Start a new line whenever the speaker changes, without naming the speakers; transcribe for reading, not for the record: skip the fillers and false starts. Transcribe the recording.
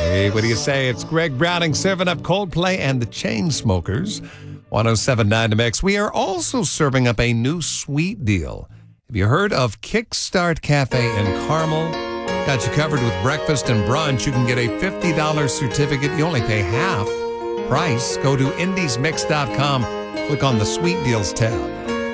Hey, what do you say? It's Greg Browning serving up Coldplay and the Chainsmokers. 107.9 The Mix. We are also serving up a new sweet deal. Have you heard of Kickstart Cafe in Carmel? Got you covered with breakfast and brunch. You can get a $50 certificate. You only pay half price. Go to indiesmix.com. Click on the Sweet Deals tab.